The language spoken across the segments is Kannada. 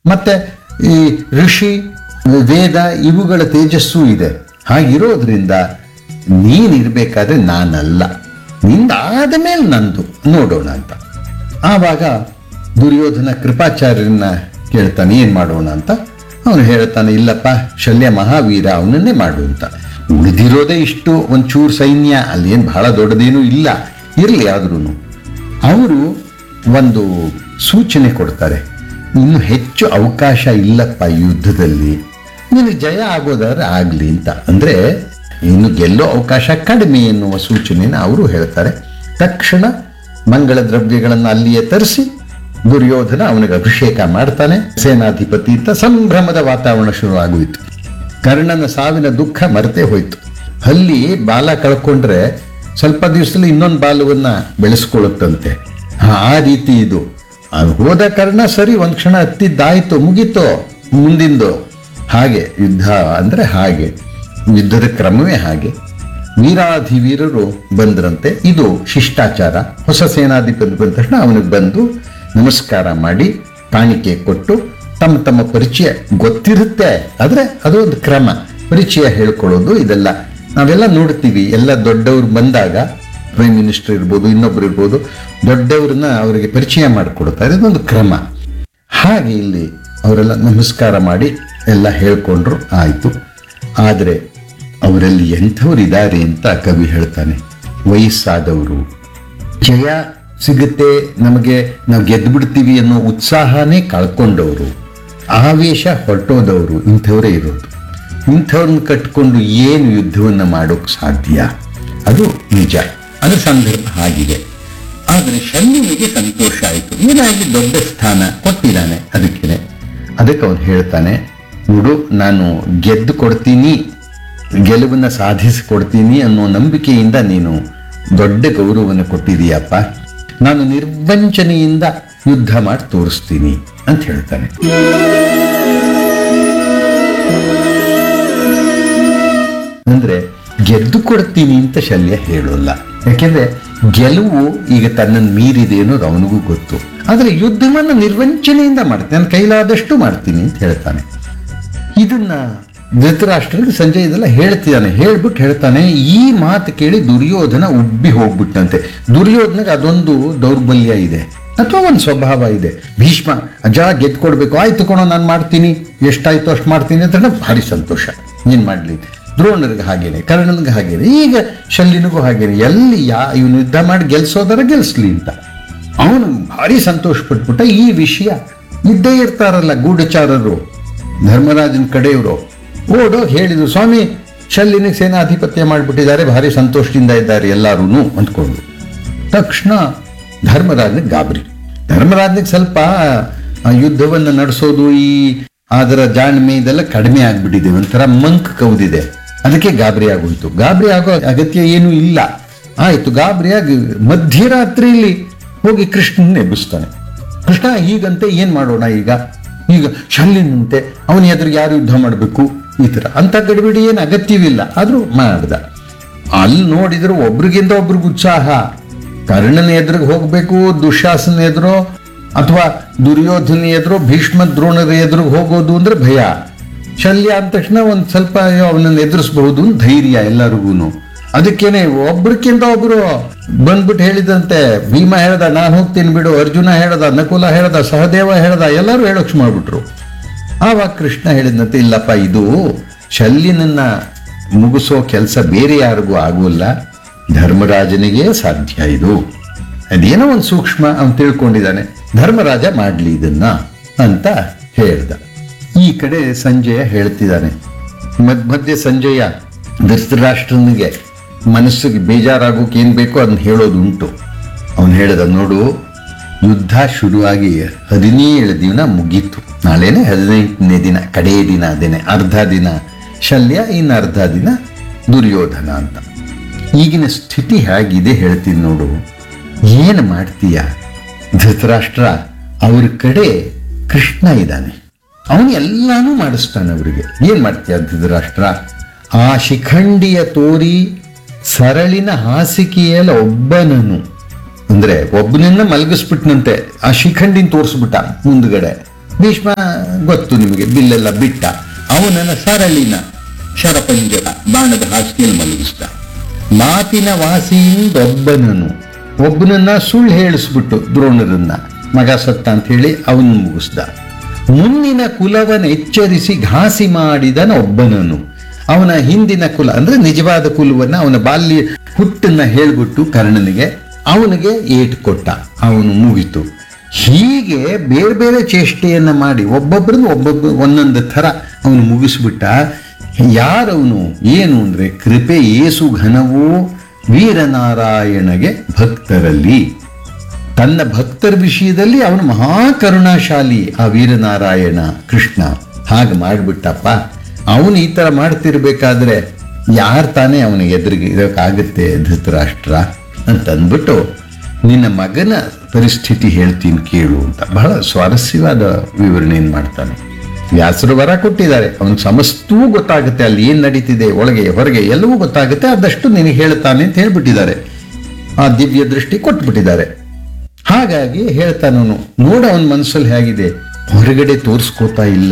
ಮತ್ತೆ ಈ ಋಷಿ ವೇದ ಇವುಗಳ ತೇಜಸ್ಸು ಇದೆ. ಹಾಗಿರೋದ್ರಿಂದ ನೀನಿರ್ಬೇಕಾದ್ರೆ ನಾನಲ್ಲ, ನಿಂದಾದ ಮೇಲೆ ನಂದು ನೋಡೋಣ ಅಂತ. ಆವಾಗ ದುರ್ಯೋಧನ ಕೃಪಾಚಾರ್ಯರನ್ನ ಕೇಳ್ತಾನೆ ಏನ್ ಮಾಡೋಣ ಅಂತ. ಅವನು ಹೇಳ್ತಾನೆ, ಇಲ್ಲಪ್ಪ ಶಲ್ಯ ಮಹಾವೀರ, ಅವನನ್ನೇ ಮಾಡು ಅಂತ. ಉಳಿದಿರೋದೇ ಇಷ್ಟು ಒಂಚೂರು ಸೈನ್ಯ, ಅಲ್ಲಿ ಏನು ಬಹಳ ದೊಡ್ಡದೇನೂ ಇಲ್ಲ, ಇರಲಿ. ಆದ್ರೂ ಅವರು ಒಂದು ಸೂಚನೆ ಕೊಡ್ತಾರೆ, ಇನ್ನು ಹೆಚ್ಚು ಅವಕಾಶ ಇಲ್ಲಪ್ಪ ಯುದ್ಧದಲ್ಲಿ, ನಿನಗೆ ಜಯ ಆಗೋದಾದ್ರೆ ಆಗ್ಲಿ ಅಂತ. ಅಂದ್ರೆ ಇನ್ನು ಗೆಲ್ಲೋ ಅವಕಾಶ ಕಡಿಮೆ ಎನ್ನುವ ಸೂಚನೆಯನ್ನು ಅವರು ಹೇಳ್ತಾರೆ. ತಕ್ಷಣ ಮಂಗಳ ದ್ರವ್ಯಗಳನ್ನು ಅಲ್ಲಿಯೇ ತರಿಸಿ ದುರ್ಯೋಧನ ಅವನಿಗೆ ಅಭಿಷೇಕ ಮಾಡ್ತಾನೆ. ಸೇನಾಧಿಪತಿ ಅಂತ ಸಂಭ್ರಮದ ವಾತಾವರಣ ಶುರು ಆಗೋಯ್ತು. ಕರ್ಣನ ಸಾವಿನ ದುಃಖ ಮರೆತೇ ಹೋಯ್ತು. ಅಲ್ಲಿ ಬಾಲ ಕಳ್ಕೊಂಡ್ರೆ ಸ್ವಲ್ಪ ದಿವಸದಲ್ಲಿ ಇನ್ನೊಂದು ಬಾಲವನ್ನ ಬೆಳೆಸ್ಕೊಳ್ಳುತ್ತಂತೆ. ಆ ರೀತಿ ಇದು. ಹೋದ ಕರ್ಣ ಸರಿ, ಒಂದ್ ಕ್ಷಣ ಹತ್ತಿದ್ದಾಯ್ತು, ಮುಗೀತು ಮುಂದಿಂದು. ಹಾಗೆ ಯುದ್ಧ ಅಂದ್ರೆ ಹಾಗೆ, ಯುದ್ಧದ ಕ್ರಮವೇ ಹಾಗೆ. ವೀರಾಧಿವೀರರು ಬಂದ್ರಂತೆ. ಇದು ಶಿಷ್ಟಾಚಾರ. ಹೊಸ ಸೇನಾಧಿಪತಿ ಬಂದ ತಕ್ಷಣ ಅವನಿಗೆ ಬಂದು ನಮಸ್ಕಾರ ಮಾಡಿ ಕಾಣಿಕೆ ಕೊಟ್ಟು ತಮ್ಮ ತಮ್ಮ ಪರಿಚಯ ಗೊತ್ತಿರುತ್ತೆ, ಆದ್ರೆ ಅದು ಒಂದು ಕ್ರಮ, ಪರಿಚಯ ಹೇಳ್ಕೊಳ್ಳೋದು. ಇದೆಲ್ಲ ನಾವೆಲ್ಲ ನೋಡ್ತೀವಿ. ಎಲ್ಲ ದೊಡ್ಡವರು ಬಂದಾಗ, ಪ್ರೈಮ್ ಮಿನಿಸ್ಟರ್ ಇರ್ಬೋದು, ಇನ್ನೊಬ್ರು ಇರ್ಬೋದು, ದೊಡ್ಡವ್ರನ್ನ ಅವರಿಗೆ ಪರಿಚಯ ಮಾಡಿಕೊಡ್ತಾರೆ. ಇದೊಂದು ಕ್ರಮ. ಹಾಗೆ ಇಲ್ಲಿ ಅವರೆಲ್ಲ ನಮಸ್ಕಾರ ಮಾಡಿ ಎಲ್ಲ ಹೇಳ್ಕೊಂಡ್ರು, ಆಯ್ತು. ಆದರೆ ಅವರಲ್ಲಿ ಎಂಥವ್ರು ಇದ್ದಾರೆ ಅಂತ ಕವಿ ಹೇಳ್ತಾನೆ. ವಯಸ್ಸಾದವರು, ಜಯ ಸಿಗುತ್ತೆ ನಮಗೆ, ನಾವು ಗೆದ್ದು ಬಿಡ್ತೀವಿ ಅನ್ನೋ ಉತ್ಸಾಹನೇ ಕಳ್ಕೊಂಡವರು, ಆವೇಶ ಹೊರಟೋದವರು, ಇಂಥವರೇ ಇರೋದು. ಇಂಥವ್ರನ್ನ ಕಟ್ಕೊಂಡು ಏನು ಯುದ್ಧವನ್ನು ಮಾಡೋಕೆ ಸಾಧ್ಯ? ಅದು ನಿಜ. ಅದು ಸಂದರ್ಭ ಆಗಿದೆ. ಆದರೆ ಶಲ್ಯನಿಗೆ ಸಂತೋಷ ಆಯಿತು. ಏನಾಗಿ ದೊಡ್ಡ ಸ್ಥಾನ ಕೊಟ್ಟಿದ್ದಾನೆ. ಅದಕ್ಕೆ ಅವನು ಹೇಳ್ತಾನೆ, ನೋಡು, ನಾನು ಗೆದ್ದು ಕೊಡ್ತೀನಿ, ಗೆಲುವನ್ನು ಸಾಧಿಸಿಕೊಡ್ತೀನಿ ಅನ್ನೋ ನಂಬಿಕೆಯಿಂದ ನೀನು ದೊಡ್ಡ ಗೌರವವನ್ನು ಕೊಟ್ಟಿದೀಯಪ್ಪ. ನಾನು ನಿರ್ವಂಚನೆಯಿಂದ ಯುದ್ಧ ಮಾಡಿ ತೋರಿಸ್ತೀನಿ ಅಂತ ಹೇಳ್ತಾನೆ. ಅಂದ್ರೆ ಗೆದ್ದು ಕೊಡ್ತೀನಿ ಅಂತ ಶಲ್ಯ ಹೇಳೋಲ್ಲ. ಯಾಕೆಂದ್ರೆ ಗೆಲುವು ಈಗ ತನ್ನನ್ನು ಮೀರಿದೆ ಅನ್ನೋದು ಅವನಿಗೂ ಗೊತ್ತು. ಆದ್ರೆ ಯುದ್ಧವನ್ನು ನಿರ್ವಂಚನೆಯಿಂದ ಮಾಡ್ತೀನಿ, ನನ್ನ ಕೈಲಾದಷ್ಟು ಮಾಡ್ತೀನಿ ಅಂತ ಹೇಳ್ತಾನೆ. ಇದನ್ನ ಧೃತರಾಷ್ಟ್ರನಿಗೆ ಸಂಜಯ್ ಇದೆಲ್ಲ ಹೇಳ್ತಿದ್ದಾನೆ. ಹೇಳ್ಬಿಟ್ಟು ಹೇಳ್ತಾನೆ, ಈ ಮಾತು ಕೇಳಿ ದುರ್ಯೋಧನ ಉಬ್ಬಿ ಹೋಗ್ಬಿಟ್ಟಂತೆ. ದುರ್ಯೋಧನಗೆ ಅದೊಂದು ದೌರ್ಬಲ್ಯ ಇದೆ ಅಥವಾ ಒಂದು ಸ್ವಭಾವ ಇದೆ. ಭೀಷ್ಮ ಅಜ್ಜ ಗೆದ್ದು ಕೊಡ್ಬೇಕು, ಆಯ್ತು ಕೊಡೋ ನಾನು ಮಾಡ್ತೀನಿ, ಎಷ್ಟಾಯ್ತು ಅಷ್ಟು ಮಾಡ್ತೀನಿ ಅಂತ ಭಾರಿ ಸಂತೋಷ. ಏನ್ ಮಾಡ್ಲಿ? ದ್ರೋಣರಿಗೆ ಹಾಗೇನೆ, ಕರ್ಣನಿಗೆ ಹಾಗೇನೆ, ಈಗ ಶಲ್ಯನಿಗೂ ಹಾಗೇನೆ. ಎಲ್ಲಿ ಇವನು ಯುದ್ಧ ಮಾಡಿ ಗೆಲ್ಸೋದರ ಗೆಲ್ಸ್ಲಿ ಅಂತ ಅವನು ಭಾರಿ ಸಂತೋಷ ಪಟ್ಬಿಟ್ಟ. ಈ ವಿಷಯ ಇದ್ದೇ ಇರ್ತಾರಲ್ಲ ಗೂಢಚಾರರು, ಧರ್ಮರಾಜನ ಕಡೆಯವರು ಓಡೋಗಿ ಹೇಳಿದ್ರು, ಸ್ವಾಮಿ ಶಲ್ಯನಿಗೆ ಸೇನಾಧಿಪತ್ಯ ಮಾಡಿಬಿಟ್ಟಿದ್ದಾರೆ, ಭಾರಿ ಸಂತೋಷದಿಂದ ಇದ್ದಾರೆ ಎಲ್ಲರೂ ಅಂದ್ಕೊಂಡು. ತಕ್ಷಣ ಧರ್ಮರಾಜನಿಗೆ ಗಾಬರಿ. ಧರ್ಮರಾಜನಿಗೆ ಸ್ವಲ್ಪ ಯುದ್ಧವನ್ನು ನಡೆಸೋದು, ಈ ಅದರ ಜಾಣ್ಮೆ ಇದೆಲ್ಲ ಕಡಿಮೆ ಆಗ್ಬಿಟ್ಟಿದೆ, ಒಂಥರ ಮಂಕ್ ಕೌದಿದೆ. ಅದಕ್ಕೆ ಗಾಬರಿ ಆಗೋಯ್ತು. ಗಾಬರಿ ಆಗೋ ಅಗತ್ಯ ಏನೂ ಇಲ್ಲ. ಆಯ್ತು, ಗಾಬರಿಯಾಗಿ ಮಧ್ಯರಾತ್ರಿಯಲ್ಲಿ ಹೋಗಿ ಕೃಷ್ಣನ ಎಬ್ಬಿಸ್ತಾನೆ. ಕೃಷ್ಣ ಹೀಗಂತೆ, ಏನ್ ಮಾಡೋಣ ಈಗ ಶಲ್ಯನಂತೆ, ಅವನ ಎದುರಿಗೆ ಯಾರು ಯುದ್ಧ ಮಾಡಬೇಕು, ಈ ತರ ಅಂತ ಗಡಿಬಿಡಿ ಏನು ಅಗತ್ಯವಿಲ್ಲ. ಆದ್ರೂ ಮಾಡ್ದ. ಅಲ್ಲಿ ನೋಡಿದ್ರು ಒಬ್ರಿಗಿಂತ ಒಬ್ರಿಗೆ ಉತ್ಸಾಹ. ಕರ್ಣನ ಎದುರಿಗೆ ಹೋಗ್ಬೇಕು, ದುಶ್ಯಾಸನ ಎದುರೋ ಅಥವಾ ದುರ್ಯೋಧನ ಎದುರೋ, ಭೀಷ್ಮ ದ್ರೋಣರ ಎದುರಿಗೆ ಹೋಗೋದು ಅಂದ್ರೆ ಭಯ. ಶಲ್ಯ ಅಂದ ತಕ್ಷಣ ಒಂದ್ ಸ್ವಲ್ಪ ಅವನನ್ನು ಎದುರಿಸಬಹುದು ಧೈರ್ಯ ಎಲ್ಲರಿಗೂ. ಅದಕ್ಕೇನೆ ಒಬ್ರಕ್ಕಿಂತ ಒಬ್ರು ಬಂದ್ಬಿಟ್ಟು ಹೇಳಿದಂತೆ. ಭೀಮ ಹೇಳ್ದ ನಾನು ಹೋಗ್ತೀನಿ ಬಿಡು, ಅರ್ಜುನ ಹೇಳ್ದ, ನಕುಲ ಹೇಳ್ದ, ಸಹದೇವ ಹೇಳ್ದ, ಎಲ್ಲರೂ ಹೇಳೋಕ್ ಮಾಡ್ಬಿಟ್ರು. ಆವಾಗ ಕೃಷ್ಣ ಹೇಳಿದಂತೆ, ಇಲ್ಲಪ್ಪ, ಇದು ಶಲ್ಯನನ್ನ ಮುಗಿಸೋ ಕೆಲಸ ಬೇರೆ ಯಾರಿಗೂ ಆಗೋಲ್ಲ, ಧರ್ಮರಾಜನಿಗೆ ಸಾಧ್ಯ ಇದು. ಅದೇನೋ ಒಂದು ಸೂಕ್ಷ್ಮ ಅವನು ತಿಳ್ಕೊಂಡಿದ್ದಾನೆ, ಧರ್ಮರಾಜ ಮಾಡ್ಲಿ ಇದನ್ನ ಅಂತ ಹೇಳ್ದ. ಈ ಕಡೆ ಸಂಜಯ ಹೇಳ್ತಿದ್ದಾನೆ. ಮಧ್ಯೆ ಸಂಜಯ ಧೃತರಾಷ್ಟ್ರನಿಗೆ ಮನಸ್ಸಿಗೆ ಬೇಜಾರಾಗೋಕೆ ಏನ್ ಬೇಕೋ ಅದನ್ನ ಹೇಳೋದುಂಟು. ಅವನು ಹೇಳ್ದ, ನೋಡು, ಯುದ್ಧ ಶುರುವಾಗಿ 17 ದಿನ ಮುಗೀತು. ನಾಳೆನೆ 18ನೇ ದಿನ, ಕಡೆಯ ದಿನ. ಅದೇನೆ ಅರ್ಧ ದಿನ ಶಲ್ಯ, ಇನ್ನು ಅರ್ಧ ದಿನ ದುರ್ಯೋಧನ ಅಂತ. ಈಗಿನ ಸ್ಥಿತಿ ಹೇಗಿದೆ ಹೇಳ್ತೀನಿ ನೋಡು. ಏನು ಮಾಡ್ತೀಯ ಧೃತರಾಷ್ಟ್ರ? ಅವ್ರ ಕಡೆ ಕೃಷ್ಣ ಇದ್ದಾನೆ, ಅವನು ಎಲ್ಲಾನು ಮಾಡಿಸ್ತಾನೆ ಅವರಿಗೆ. ಏನ್ ಮಾಡ್ತೀಯ ಧೃತರಾಷ್ಟ್ರ? ಆ ಶಿಖಂಡಿಯ ತೋರಿ ಸರಳಿನ ಹಾಸಿಗೆಯಲ್ಲ ಒಬ್ಬನನ್ನು, ಅಂದ್ರೆ ಒಬ್ಬನನ್ನ ಮಲಗಿಸ್ಬಿಟ್ನಂತೆ, ಆ ಶಿಖಂಡಿನ ತೋರಿಸ್ಬಿಟ್ಟ ಮುಂದ್ಗಡೆ. ಭೀಷ್ಮ ಗೊತ್ತು ನಿಮಗೆ, ಬಿಲ್ಲೆಲ್ಲ ಬಿಟ್ಟ, ಅವನನ್ನ ಸರಳಿನ ಶರಪಂಜರ ಬಾಣದ ಹಾಸಿಗೆಯಲ್ಲಿ ಮಲಗಿಸ್ದ. ಮಾತಿನ ಒಬ್ಬನನ್ನ ಸುಳ್ಳು ಹೇಳಿಸ್ಬಿಟ್ಟು ದ್ರೋಣರನ್ನ ಮಗ ಸತ್ತ ಅಂತ ಹೇಳಿ ಅವನು ಮುಗಿಸ್ದ. ಮುಂದಿನ ಕುಲವನ್ನು ಎಚ್ಚರಿಸಿ ಘಾಸಿ ಮಾಡಿದನ ಒಬ್ಬನನ್ನು, ಅವನ ಹಿಂದಿನ ಕುಲ ಅಂದ್ರೆ ನಿಜವಾದ ಕುಲವನ್ನ, ಅವನ ಬಾಲ್ಯ ಹುಟ್ಟನ್ನ ಹೇಳ್ಬಿಟ್ಟು ಕರ್ಣನಿಗೆ ಅವನಿಗೆ ಏಟು ಕೊಟ್ಟ, ಅವನು ಮುಗಿತು. ಹೀಗೆ ಬೇರೆ ಬೇರೆ ಚೇಷ್ಟೆಯನ್ನ ಮಾಡಿ ಒಬ್ಬೊಬ್ಬರು ಒಂದೊಂದು ಥರ ಅವನು ಮುಗಿಸ್ಬಿಟ್ಟ. ಯಾರವನು ಏನು ಅಂದ್ರೆ ಕೃಪೆ ಏಸು ಘನವೋ ವೀರನಾರಾಯಣಗೆ ಭಕ್ತರಲ್ಲಿ. ತನ್ನ ಭಕ್ತರ ವಿಷಯದಲ್ಲಿ ಅವನು ಮಹಾಕರುಣಾಶಾಲಿ ಆ ವೀರನಾರಾಯಣ ಕೃಷ್ಣ. ಹಾಗೆ ಮಾಡಿಬಿಟ್ಟಪ್ಪ. ಅವನು ಈ ಥರ ಮಾಡ್ತಿರ್ಬೇಕಾದ್ರೆ ಯಾರು ತಾನೇ ಅವನಿಗೆ ಎದುರಿಗೆ ಇರೋಕ್ಕಾಗುತ್ತೆ ಧೃತರಾಷ್ಟ್ರ ಅಂತಂದ್ಬಿಟ್ಟು, ನಿನ್ನ ಮಗನ ಪರಿಸ್ಥಿತಿ ಹೇಳ್ತೀನಿ ಕೇಳು ಅಂತ ಬಹಳ ಸ್ವಾರಸ್ಯವಾದ ವಿವರಣೆಯನ್ನು ಮಾಡ್ತಾನೆ. ವ್ಯಾಸರು ವರ ಕೊಟ್ಟಿದ್ದಾರೆ, ಅವನಿಗೆ ಸಮಸ್ತವೂ ಗೊತ್ತಾಗುತ್ತೆ, ಅಲ್ಲಿ ಏನು ನಡೀತಿದೆ ಒಳಗೆ ಹೊರಗೆ ಎಲ್ಲವೂ ಗೊತ್ತಾಗುತ್ತೆ, ಆದಷ್ಟು ನಿನಗೆ ಹೇಳ್ತಾನೆ ಅಂತ ಹೇಳ್ಬಿಟ್ಟಿದ್ದಾರೆ, ಆ ದಿವ್ಯ ದೃಷ್ಟಿ ಕೊಟ್ಬಿಟ್ಟಿದ್ದಾರೆ. ಹಾಗಾಗಿ ಹೇಳ್ತಾನವನು, ನೋಡ ಅವನ ಮನಸ್ಸಲ್ಲಿ ಹೇಗಿದೆ, ಹೊರಗಡೆ ತೋರಿಸ್ಕೋತಾ ಇಲ್ಲ,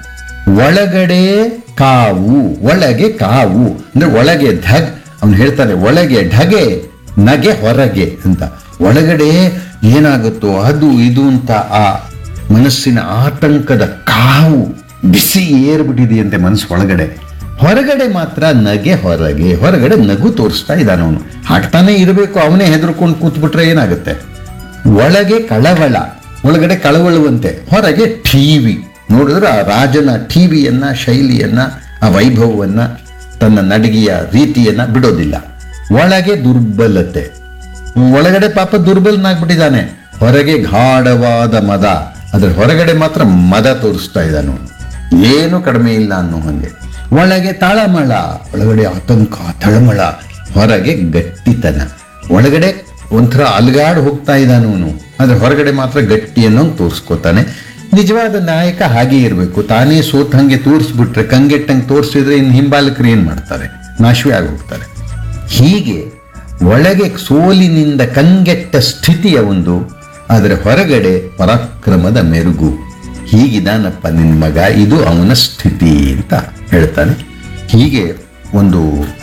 ಒಳಗಡೆ ಕಾವು, ಒಳಗೆ ಕಾವು ಅಂದ್ರೆ ಒಳಗೆ ಧಗ್, ಅವನು ಹೇಳ್ತಾನೆ ಒಳಗೆ ಢಗೆ ನಗೆ ಹೊರಗೆ ಅಂತ. ಒಳಗಡೆ ಏನಾಗುತ್ತೋ ಅದು ಇದು ಅಂತ ಆ ಮನಸ್ಸಿನ ಆತಂಕದ ಕಾವು ಬಿಸಿ ಏರ್ಬಿಟ್ಟಿದೆಯಂತೆ ಮನಸ್ಸು ಒಳಗಡೆ. ಹೊರಗಡೆ ಮಾತ್ರ ನಗೆ ಹೊರಗೆ, ಹೊರಗಡೆ ನಗು ತೋರಿಸ್ತಾ ಇದ್ದಾನವನು. ಹಾಕ್ತಾನೆ ಇರಬೇಕು, ಅವನೇ ಹೆದರ್ಕೊಂಡು ಕೂತ್ಬಿಟ್ರೆ ಏನಾಗುತ್ತೆ. ಒಳಗೆ ಕಳವಳ, ಒಳಗಡೆ ಕಳವಳುವಂತೆ, ಹೊರಗೆ ಟಿವಿ ನೋಡಿದ್ರೆ ಆ ರಾಜನ ಟಿವಿಯನ್ನ, ಶೈಲಿಯನ್ನ, ಆ ವೈಭವವನ್ನ, ತನ್ನ ನಡಿಗೆಯ ರೀತಿಯನ್ನ ಬಿಡೋದಿಲ್ಲ. ಒಳಗೆ ದುರ್ಬಲತೆ, ಒಳಗಡೆ ಪಾಪ ದುರ್ಬಲನಾಗ್ಬಿಟ್ಟಿದ್ದಾನೆ. ಹೊರಗೆ ಗಾಢವಾದ ಮದ, ಅದ್ರ ಹೊರಗಡೆ ಮಾತ್ರ ಮದ ತೋರಿಸ್ತಾ ಇದ್ದಾನು, ಏನು ಕಡಿಮೆ ಇಲ್ಲ ಅನ್ನೋ ಹಂಗೆ. ಒಳಗೆ ತಾಳಮಳ, ಒಳಗಡೆ ಆತಂಕ ತಳಮಳ, ಹೊರಗೆ ಗಟ್ಟಿತನ. ಒಳಗಡೆ ಒಂಥರ ಅಲ್ಗಾಡ್ ಹೋಗ್ತಾ ಇದ್ದಾನವನು, ಆದ್ರೆ ಹೊರಗಡೆ ಮಾತ್ರ ಗಟ್ಟಿ ಅನ್ನೋ ತೋರಿಸ್ಕೋತಾನೆ. ನಿಜವಾದ ನಾಯಕ ಹಾಗೆ ಇರಬೇಕು. ತಾನೇ ಸೋತ್ ಹಂಗೆ ತೋರಿಸ್ಬಿಟ್ರೆ, ಕಂಗೆಟ್ಟಂಗೆ ತೋರಿಸಿದ್ರೆ ಇನ್ನು ಹಿಂಬಾಲಕರು ಏನ್ ಮಾಡ್ತಾರೆ, ನಾಶವೇ ಆಗಿ ಹೋಗ್ತಾರೆ. ಹೀಗೆ ಒಳಗೆ ಸೋಲಿನಿಂದ ಕಂಗೆಟ್ಟ ಸ್ಥಿತಿಯ ಒಂದು, ಆದರೆ ಹೊರಗಡೆ ಪರಾಕ್ರಮದ ಮೆರುಗು. ಹೀಗಿದಾನಪ್ಪ ನಿನ್ನ ಮಗ, ಇದು ಅವನ ಸ್ಥಿತಿ ಅಂತ ಹೇಳ್ತಾನೆ. ಹೀಗೆ ಒಂದು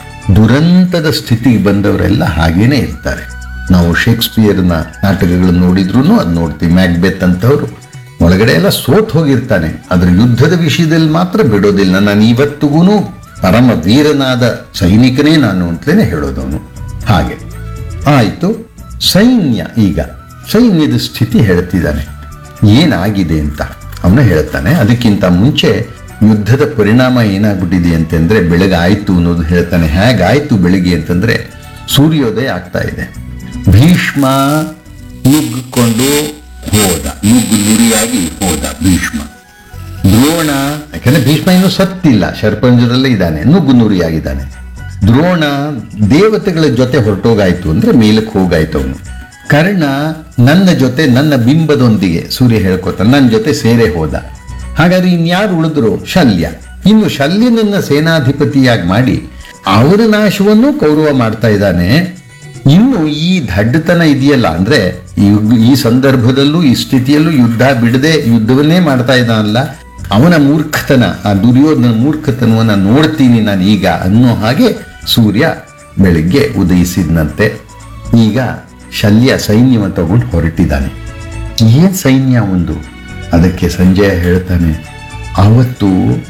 ದುರಂತದ ಸ್ಥಿತಿಗೆ ಬಂದವರೆಲ್ಲ ಹಾಗೇನೆ ಇರ್ತಾರೆ. ನಾವು ಶೇಕ್ಸ್ಪಿಯರ್ನ ನಾಟಕಗಳನ್ನು ನೋಡಿದ್ರು ಅದು ನೋಡ್ತೀವಿ. ಮ್ಯಾಕ್ಬೆತ್ ಅಂತವರು ಒಳಗಡೆ ಎಲ್ಲ ಸೋತ್ ಹೋಗಿರ್ತಾನೆ, ಅದ್ರ ಯುದ್ಧದ ವಿಷಯದಲ್ಲಿ ಮಾತ್ರ ಬಿಡೋದಿಲ್ಲ. ನಾನು ಇವತ್ತಿಗೂ ಪರಮ ವೀರನಾದ ಸೈನಿಕನೇ ನಾನು ಅಂತಲೇ ಹೇಳೋದವನು. ಹಾಗೆ ಆಯಿತು. ಸೈನ್ಯ, ಈಗ ಸೈನ್ಯದ ಸ್ಥಿತಿ ಹೇಳ್ತಿದ್ದಾನೆ, ಏನಾಗಿದೆ ಅಂತ ಅವನು ಹೇಳ್ತಾನೆ. ಅದಕ್ಕಿಂತ ಮುಂಚೆ ಯುದ್ಧದ ಪರಿಣಾಮ ಏನಾಗ್ಬಿಟ್ಟಿದೆ ಅಂತಂದ್ರೆ ಬೆಳಗಾಯ್ತು ಅನ್ನೋದು ಹೇಳ್ತಾನೆ. ಹೇಗಾಯ್ತು ಬೆಳಿಗ್ಗೆ ಅಂತಂದ್ರೆ, ಸೂರ್ಯೋದಯ ಆಗ್ತಾ ಇದೆ. ಭೀಷ್ಮ ನುಗ್ಗಿಕೊಂಡು ಹೋದ, ನುರಿಯಾಗಿ ಹೋದ ಭೀಷ್ಮ. ದ್ರೋಣ, ಯಾಕಂದ್ರೆ ಭೀಷ್ಮ ಇನ್ನೂ ಸತ್ತಿಲ್ಲ, ಶರಪಂಜರಲ್ಲೇ ಇದ್ದಾನೆ, ನುರಿಯಾಗಿದ್ದಾನೆ. ದ್ರೋಣ ದೇವತೆಗಳ ಜೊತೆ ಹೊರಟೋಗಾಯ್ತು ಅಂದ್ರೆ ಮೇಲಕ್ಕೆ ಹೋಗಾಯ್ತು ಅವನು. ಕರ್ಣ ನನ್ನ ಜೊತೆ, ನನ್ನ ಬಿಂಬದೊಂದಿಗೆ ಸೂರ್ಯ ಹೇಳ್ಕೊತಾನೆ, ನನ್ನ ಜೊತೆ ಸೇರೆ ಹೋದ. ಹಾಗಾದ್ರೆ ಇನ್ಯಾರು ಉಳಿದ್ರು? ಶಲ್ಯ. ಇನ್ನು ಶಲ್ಯನನ್ನ ಸೇನಾಧಿಪತಿಯಾಗಿ ಮಾಡಿ ಅವರ ನಾಶವನ್ನು ಕೌರವ ಮಾಡ್ತಾ ಇದ್ದಾನೆ. ಇನ್ನು ಈ ದಡ್ಡತನ ಇದೆಯಲ್ಲ, ಅಂದ್ರೆ ಈ ಸಂದರ್ಭದಲ್ಲೂ ಈ ಸ್ಥಿತಿಯಲ್ಲೂ ಯುದ್ಧ ಬಿಡದೆ ಯುದ್ಧವನ್ನೇ ಮಾಡ್ತಾ ಇದ್ದಾನಲ್ಲ, ಅವನ ಮೂರ್ಖತನ, ಆ ದುರ್ಯೋಧನ ಮೂರ್ಖತನವನ್ನ ನೋಡ್ತೀನಿ ನಾನು ಈಗ ಅನ್ನೋ ಹಾಗೆ ಸೂರ್ಯ ಬೆಳಿಗ್ಗೆ ಉದಯಿಸಿದ್ನಂತೆ. ಈಗ ಶಲ್ಯ ಸೈನ್ಯವನ್ನು ತಗೊಂಡು ಹೊರಟಿದ್ದಾನೆ. ಏನ್ ಸೈನ್ಯ ಒಂದು, ಅದಕ್ಕೆ ಸಂಜಯ ಹೇಳ್ತಾನೆ, ಅವತ್ತು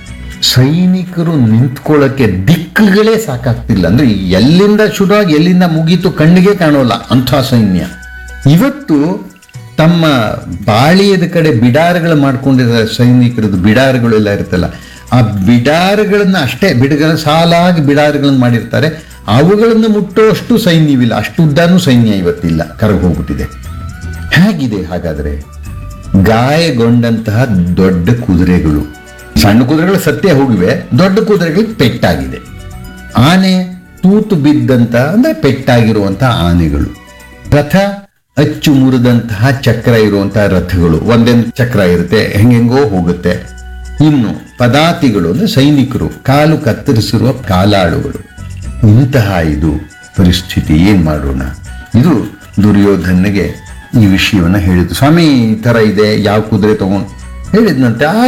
ಸೈನಿಕರು ನಿಂತ್ಕೊಳ್ಳೋಕೆ ದಿಕ್ಕುಗಳೇ ಸಾಕಾಗ್ತಿಲ್ಲ. ಅಂದ್ರೆ ಎಲ್ಲಿಂದ ಶುರುವಾಗಿ ಎಲ್ಲಿಂದ ಮುಗೀತು ಕಣ್ಣಿಗೆ ಕಾಣೋಲ್ಲ ಅಂಥ ಸೈನ್ಯ. ಇವತ್ತು ತಮ್ಮ ಬಾಳಿಯದ ಕಡೆ ಬಿಡಾರಗಳು ಮಾಡ್ಕೊಂಡಿರೋ ಸೈನಿಕರದ್ದು ಬಿಡಾರಗಳೆಲ್ಲ ಇರುತ್ತಲ್ಲ, ಆ ಬಿಡಾರಗಳನ್ನ ಅಷ್ಟೇ ಸಾಲಾಗಿ ಬಿಡಾರಗಳನ್ನ ಮಾಡಿರ್ತಾರೆ, ಅವುಗಳನ್ನು ಮುಟ್ಟೋಷ್ಟು ಸೈನ್ಯವಿಲ್ಲ. ಅಷ್ಟುದ್ದಾನೂ ಸೈನ್ಯ ಇವತ್ತಿಲ್ಲ, ಕರಗಿ ಹೋಗ್ಬಿಟ್ಟಿದೆ. ಹೇಗಿದೆ ಹಾಗಾದ್ರೆ? ಗಾಯಗೊಂಡಂತಹ ದೊಡ್ಡ ಕುದುರೆಗಳು, ಸಣ್ಣ ಕುದುರೆಗಳು ಸತ್ಯ ಹೋಗಿವೆ, ದೊಡ್ಡ ಕುದುರೆಗಳಿಗೆ ಪೆಟ್ಟಾಗಿದೆ. ಆನೆ ತೂತು ಬಿದ್ದಂತ ಅಂದ್ರೆ ಪೆಟ್ಟಾಗಿರುವಂತಹ ಆನೆಗಳು, ರಥ ಅಚ್ಚು ಮುರಿದಂತಹ ಚಕ್ರ ಇರುವಂತಹ ರಥಗಳು, ಒಂದೊಂದು ಚಕ್ರ ಇರುತ್ತೆ, ಹೆಂಗೆಂಗೋ ಹೋಗುತ್ತೆ. ಇನ್ನು ಪದಾತಿಗಳು ಅಂದ್ರೆ ಸೈನಿಕರು, ಕಾಲು ಕತ್ತರಿಸಿರುವ ಕಾಲಾಳುಗಳು. ಇಂತಹ ಇದು ಪರಿಸ್ಥಿತಿ, ಏನ್ ಮಾಡೋಣ? ಇದು ದುರ್ಯೋಧನಿಗೆ ಈ ವಿಷಯವನ್ನ ಹೇಳಿದ್ರು. ಸ್ವಾಮಿ ಈ ತರ ಇದೆ, ಯಾವ ಕುದುರೆ ತಗೊಂಡು ಹೇಳಿದ್ನಂತೆ, ಆ